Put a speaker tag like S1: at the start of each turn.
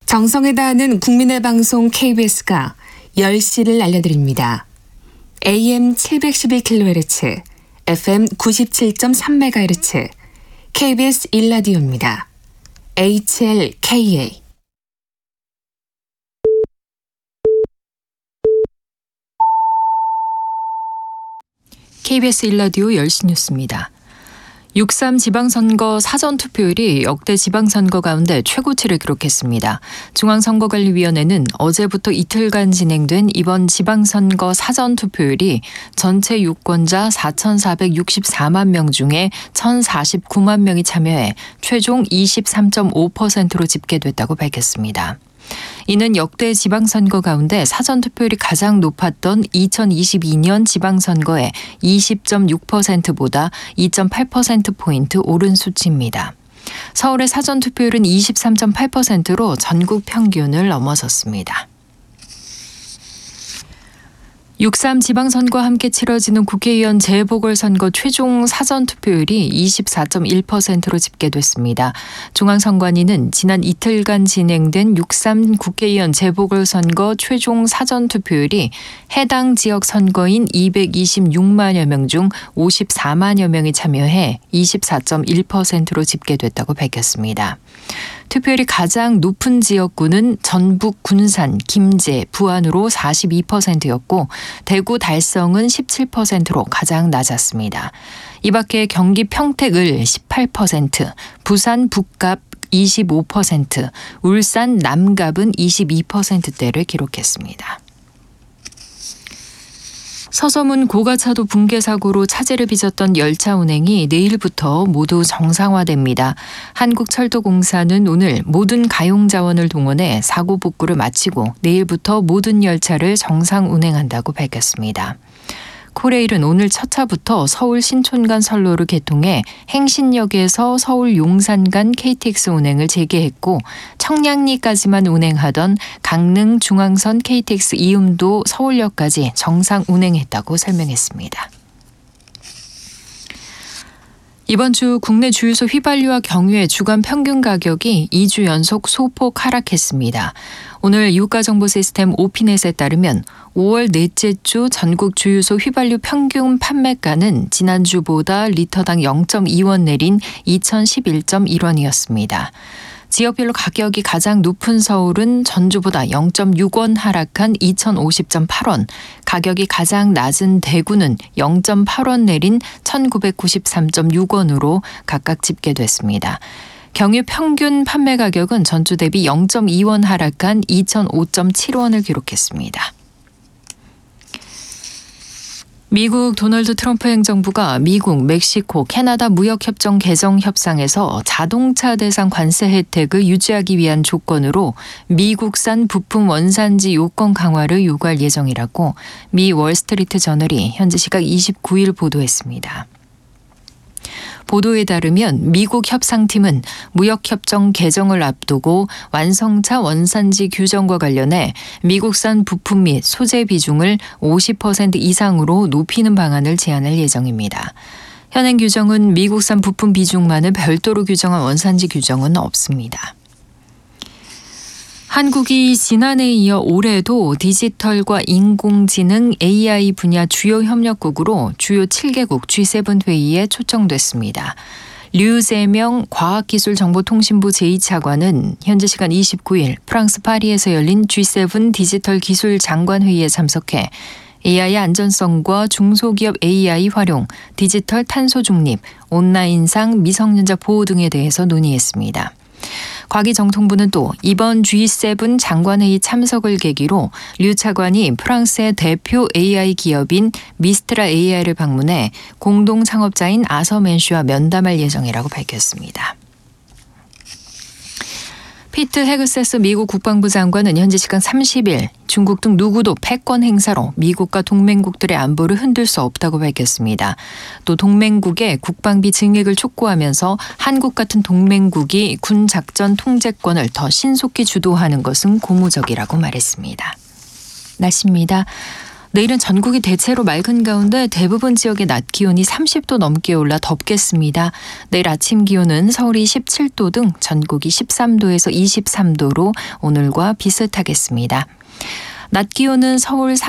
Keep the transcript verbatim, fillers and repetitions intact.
S1: 정성을 다하는 국민의 방송 케이비에스가 열 시를 알려드립니다. 에이엠 칠백십일 킬로헤르츠, 에프엠 구십칠 점 삼 메가헤르츠, 케이비에스 일 라디오입니다. 에이치엘케이에이
S2: 케이비에스 일 라디오 열 시 뉴스입니다. 육삼 지방선거 사전투표율이 역대 지방선거 가운데 최고치를 기록했습니다. 중앙선거관리위원회는 어제부터 이틀간 진행된 이번 지방선거 사전투표율이 전체 유권자 사천사백육십사만 명 중에 천사십구만 명이 참여해 최종 이십삼 점 오 퍼센트로 집계됐다고 밝혔습니다. 이는 역대 지방선거 가운데 사전투표율이 가장 높았던 이천이십이 년 지방선거의 이십 점 육 퍼센트보다 이 점 팔 퍼센트포인트 오른 수치입니다. 서울의 사전투표율은 이십삼 점 팔 퍼센트로 전국 평균을 넘어섰습니다. 육삼 지방선거와 함께 치러지는 국회의원 재보궐선거 최종 사전투표율이 이십사 점 일 퍼센트로 집계됐습니다. 중앙선관위는 지난 이틀간 진행된 육삼 국회의원 재보궐선거 최종 사전투표율이 해당 지역 선거인 이백이십육만여 명 중 오십사만여 명이 참여해 이십사 점 일 퍼센트로 집계됐다고 밝혔습니다. 투표율이 가장 높은 지역구는 전북, 군산, 김제, 부안으로 사십이 퍼센트였고 대구, 달성은 십칠 퍼센트로 가장 낮았습니다. 이 밖에 경기 평택을 십팔 퍼센트, 부산, 북갑 이십오 퍼센트, 울산, 남갑은 이십이 퍼센트대를 기록했습니다. 서서문 고가차도 붕괴 사고로 차질을 빚었던 열차 운행이 내일부터 모두 정상화됩니다. 한국철도공사는 오늘 모든 가용 자원을 동원해 사고 복구를 마치고 내일부터 모든 열차를 정상 운행한다고 밝혔습니다. 코레일은 오늘 첫 차부터 서울 신촌 간 선로를 개통해 행신역에서 서울 용산 간 케이티엑스 운행을 재개했고 청량리까지만 운행하던 강릉 중앙선 케이티엑스 이음도 서울역까지 정상 운행했다고 설명했습니다. 이번 주 국내 주유소 휘발유와 경유의 주간 평균 가격이 이 주 연속 소폭 하락했습니다. 오늘 유가정보시스템 오피넷에 따르면 오월 넷째 주 전국 주유소 휘발유 평균 판매가는 지난주보다 리터당 영 점 이 원 내린 이천십일 점 일 원이었습니다. 지역별로 가격이 가장 높은 서울은 전주보다 영 점 육 원 하락한 이천오십 점 팔 원, 가격이 가장 낮은 대구는 영 점 팔 원 내린 천구백구십삼 점 육 원으로 각각 집계됐습니다. 경유 평균 판매 가격은 전주 대비 영 점 이 원 하락한 이천오 점 칠 원을 기록했습니다. 미국 도널드 트럼프 행정부가 미국, 멕시코, 캐나다 무역협정 개정 협상에서 자동차 대상 관세 혜택을 유지하기 위한 조건으로 미국산 부품 원산지 요건 강화를 요구할 예정이라고 미 월스트리트 저널이 현지 시각 이십구 일 보도했습니다. 보도에 따르면 미국 협상팀은 무역협정 개정을 앞두고 완성차 원산지 규정과 관련해 미국산 부품 및 소재 비중을 오십 퍼센트 이상으로 높이는 방안을 제안할 예정입니다. 현행 규정은 미국산 부품 비중만을 별도로 규정한 원산지 규정은 없습니다. 한국이 지난해에 이어 올해도 디지털과 인공지능 에이아이 분야 주요 협력국으로 주요 칠 개국 지 세븐 회의에 초청됐습니다. 류재명 과학기술정보통신부 제이 차관은 현지 시간 이십구 일 프랑스 파리에서 열린 지 세븐 디지털 기술 장관 회의에 참석해 에이아이 안전성과 중소기업 에이아이 활용, 디지털 탄소 중립, 온라인상 미성년자 보호 등에 대해서 논의했습니다. 과기정통부는 또 이번 지 세븐 장관회의 참석을 계기로 류 차관이 프랑스의 대표 에이아이 기업인 미스트라 에이아이를 방문해 공동 창업자인 아서맨쉬와 면담할 예정이라고 밝혔습니다. 피트 헤그세스 미국 국방부 장관은 현지 시간 삼십 일 중국 등 누구도 패권 행사로 미국과 동맹국들의 안보를 흔들 수 없다고 밝혔습니다. 또 동맹국의 국방비 증액을 촉구하면서 한국 같은 동맹국이 군 작전 통제권을 더 신속히 주도하는 것은 고무적이라고 말했습니다. 날씨입니다. 내일은 전국이 대체로 맑은 가운데 대부분 지역의 낮 기온이 삼십 도 넘게 올라 덥겠습니다. 내일 아침 기온은 서울이 십칠 도 등 전국이 십삼 도에서 이십삼 도로 오늘과 비슷하겠습니다. 낮 기온은 서울